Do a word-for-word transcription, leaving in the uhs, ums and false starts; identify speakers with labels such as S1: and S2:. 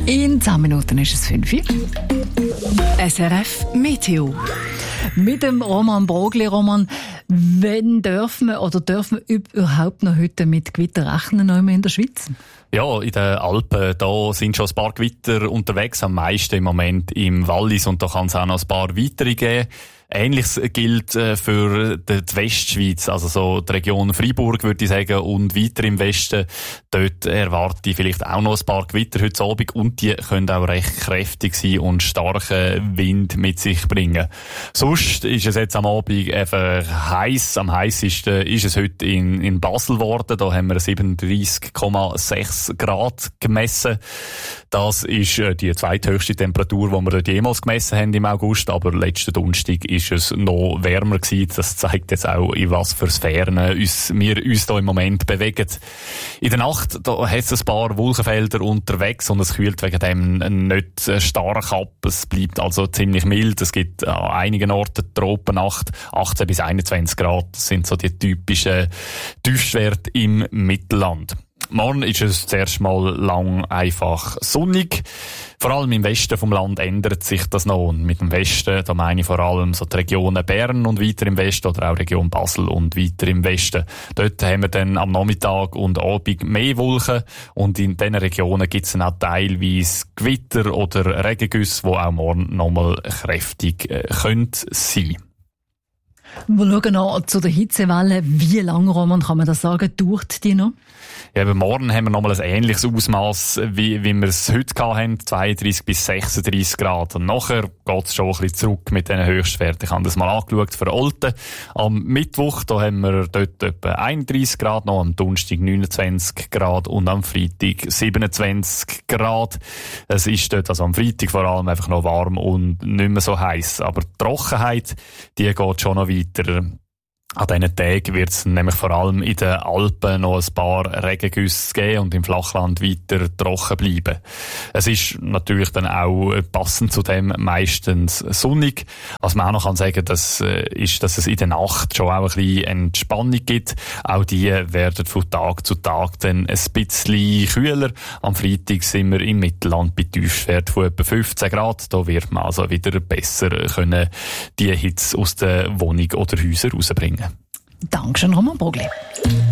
S1: In zehn Minuten ist es fünf Uhr.
S2: S R F Meteo.
S1: Mit dem Roman Brogli. Roman, wann dürfen wir oder dürfen wir überhaupt noch heute mit Gewitter rechnen in der Schweiz?
S3: Ja, in den Alpen, da sind schon ein paar Gewitter unterwegs, am meisten im Moment im Wallis, und da kann es auch noch ein paar weitere geben. Ähnliches gilt für die Westschweiz, also so die Region Freiburg, würde ich sagen, und weiter im Westen. Dort erwarte ich vielleicht auch noch ein paar Gewitter heute Abend, und die können auch recht kräftig sein und starken Wind mit sich bringen. Sonst ist es jetzt am Abend einfach heiß. Am heißesten ist es heute in, in Basel geworden. Da haben wir siebenunddreissig Komma sechs Grad gemessen. Das ist die zweithöchste Temperatur, die wir dort jemals gemessen haben im August, aber letzten Donnerstag ist es noch wärmer gewesen. Das zeigt jetzt auch, in was für Sphären uns, wir uns da im Moment bewegen. In der Nacht, da hat es ein paar Wolkenfelder unterwegs und es kühlt wegen dem nicht stark ab. Es bleibt also ziemlich mild. Es gibt an einigen Orten Tropennacht, achtzehn bis einundzwanzig Grad. Das sind so die typischen Tiefstwerte im Mittelland. Morgen ist es zuerst mal lang einfach sonnig. Vor allem im Westen vom Land ändert sich das noch. Und mit dem Westen, da meine ich vor allem so die Regionen Bern und weiter im Westen oder auch Region Basel und weiter im Westen. Dort haben wir dann am Nachmittag und Abend mehr Wolken, und in diesen Regionen gibt es dann auch teilweise Gewitter oder Regengüsse, die auch morgen nochmal kräftig äh, können sein.
S1: Wir schauen noch zu der Hitzewelle. Wie lange, Roman, kann man das sagen, dauert die noch?
S3: Ja, aber morgen haben wir nochmal ein ähnliches Ausmaß, wie, wie wir es heute hatten, zweiunddreissig bis sechsunddreissig Grad. Und nachher geht es schon ein bisschen zurück mit diesen Höchstwerten. Ich habe das mal angeschaut für Olten. Am Mittwoch, da haben wir dort etwa einunddreissig Grad, noch am Donnerstag neunundzwanzig Grad und am Freitag siebenundzwanzig Grad. Es ist dort also am Freitag vor allem einfach noch warm und nicht mehr so heiß. Aber die Trockenheit, die geht schon noch weiter. An diesen Tagen wird es nämlich vor allem in den Alpen noch ein paar Regengüsse geben und im Flachland weiter trocken bleiben. Es ist natürlich dann auch passend zu dem meistens sonnig. Was man auch noch kann sagen, das ist, dass es in der Nacht schon auch ein bisschen Entspannung gibt. Auch die werden von Tag zu Tag dann ein bisschen kühler. Am Freitag sind wir im Mittelland bei Tiefstwerten von etwa fünfzehn Grad. Da wird man also wieder besser können die Hitze aus der Wohnung oder Häusern rausbringen.
S1: Dankeschön, Roman Brogli.